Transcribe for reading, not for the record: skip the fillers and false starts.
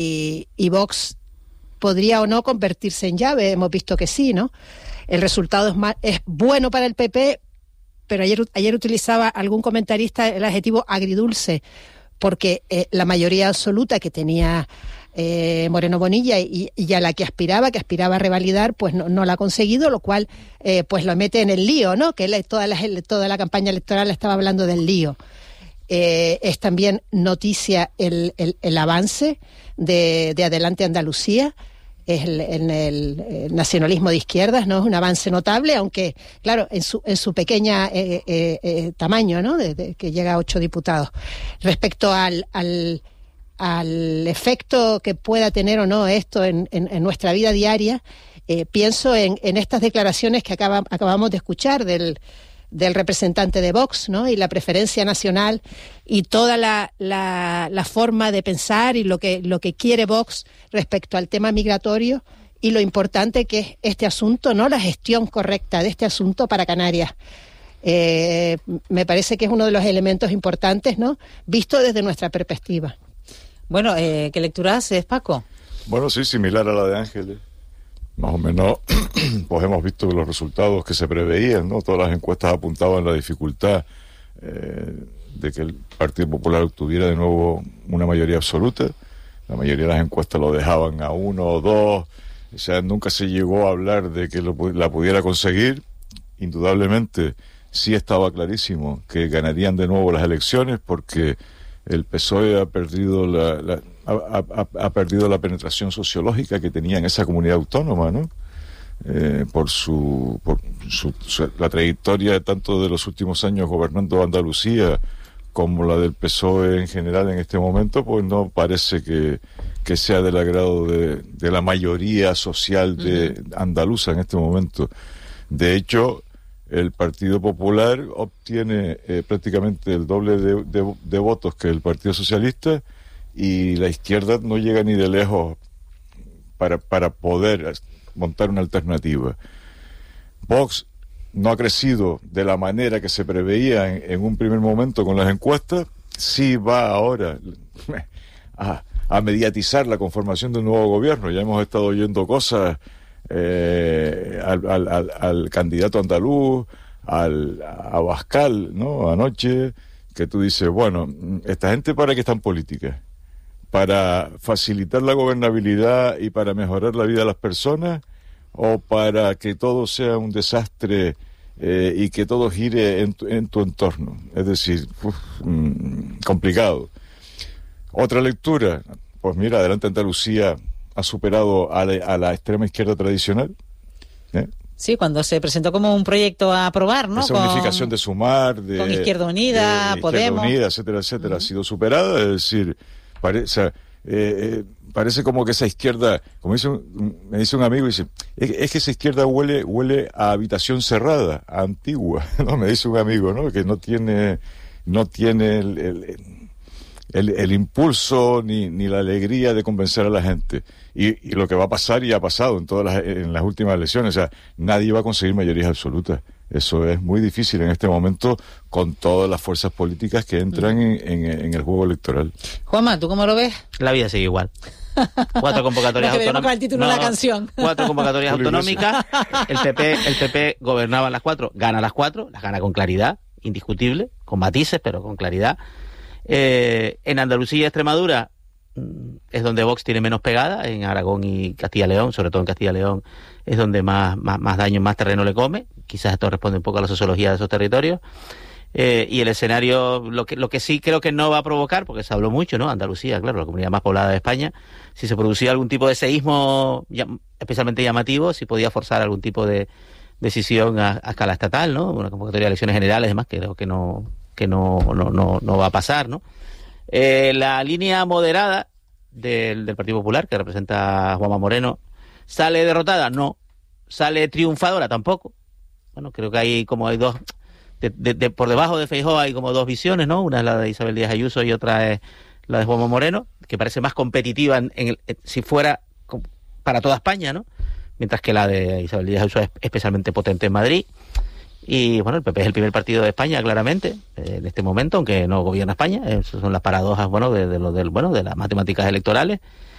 y Vox podría o no convertirse en llave. Hemos visto que sí, ¿no? El resultado es bueno para el PP, pero ayer utilizaba algún comentarista el adjetivo agridulce, porque la mayoría absoluta que tenía Moreno Bonilla y a la que aspiraba a revalidar, pues no la ha conseguido, lo cual pues lo mete en el lío, ¿no? Que toda la campaña electoral estaba hablando del lío. Es también noticia el avance de Adelante Andalucía, es el nacionalismo de izquierdas, ¿no? Es un avance notable, aunque, claro, en su pequeña tamaño, ¿no? Que llega a 8 diputados. Respecto al efecto que pueda tener o no esto en nuestra vida diaria, pienso en estas declaraciones que acabamos de escuchar del representante de Vox, ¿no? Y la preferencia nacional y toda la forma de pensar y lo que quiere Vox respecto al tema migratorio y lo importante que es este asunto, ¿no? La gestión correcta de este asunto para Canarias. Me parece que es uno de los elementos importantes, ¿no? Visto desde nuestra perspectiva. Bueno, ¿qué lectura haces, Paco? Bueno, sí, similar a la de Ángeles. Más o menos, pues hemos visto los resultados que se preveían, ¿no? Todas las encuestas apuntaban la dificultad de que el Partido Popular obtuviera de nuevo una mayoría absoluta. La mayoría de las encuestas lo dejaban a 1 o 2. O sea, nunca se llegó a hablar de que la pudiera conseguir. Indudablemente, sí estaba clarísimo que ganarían de nuevo las elecciones porque el PSOE ha perdido ha perdido la penetración sociológica que tenía en esa comunidad autónoma, ¿no? Por la trayectoria tanto de los últimos años gobernando Andalucía como la del PSOE en general en este momento, pues no parece que sea del agrado de la mayoría social andaluza en este momento. De hecho, el Partido Popular obtiene prácticamente el doble de votos que el Partido Socialista, y la izquierda no llega ni de lejos para poder montar una alternativa. Vox no ha crecido de la manera que se preveía en un primer momento con las encuestas. Sí va ahora a mediatizar la conformación de un nuevo gobierno. Ya hemos estado oyendo cosas al candidato andaluz, a Abascal, ¿no? Anoche, que tú dices, bueno, esta gente ¿para qué está en política? ¿Para facilitar la gobernabilidad y para mejorar la vida de las personas? ¿O para que todo sea un desastre y que todo gire en tu entorno? Es decir, complicado. Otra lectura, pues mira, Adelante Andalucía ha superado a la extrema izquierda tradicional. Sí, cuando se presentó como un proyecto a aprobar, ¿no? Esa unificación de Sumar, con Izquierda Unida, Podemos. Izquierda Unida, etcétera, ha sido superada. Es decir, parece como que esa izquierda, como me dice un amigo, dice, es que esa izquierda huele a habitación cerrada, a antigua, ¿no? Me dice un amigo, ¿no? Que no tiene el impulso ni la alegría de convencer a la gente. Y lo que va a pasar y ha pasado en las últimas elecciones, o sea, nadie va a conseguir mayorías absolutas. Eso es muy difícil en este momento con todas las fuerzas políticas que entran en el juego electoral. Juanma, ¿tú cómo lo ves? La vida sigue igual. 4 convocatorias autonómicas. Con el título de la canción. 4 convocatorias autonómicas. El PP gobernaba las 4, gana las 4, las gana con claridad, indiscutible, con matices, pero con claridad. En Andalucía y Extremadura es donde Vox tiene menos pegada, en Aragón y Castilla y León, sobre todo en Castilla y León es donde más daño, más terreno le come. Quizás esto responde un poco a la sociología de esos territorios. Y el escenario, lo que sí creo que no va a provocar, porque se habló mucho, ¿no? Andalucía, claro, la comunidad más poblada de España, si se producía algún tipo de seísmo especialmente llamativo, si podía forzar algún tipo de decisión a escala estatal, ¿no? Una convocatoria de elecciones generales, además, que creo que no va a pasar, ¿no? La línea moderada del Partido Popular, que representa a Juanma Moreno, ¿sale derrotada? No. ¿Sale triunfadora? Tampoco. Bueno, creo que hay dos, por debajo de Feijóo hay como dos visiones, ¿no? Una es la de Isabel Díaz Ayuso y otra es la de Juanma Moreno, que parece más competitiva si fuera para toda España, ¿no? Mientras que la de Isabel Díaz Ayuso es especialmente potente en Madrid. Y bueno, el PP es el primer partido de España, claramente, en este momento, aunque no gobierna España. Esas son las paradojas, de las matemáticas electorales.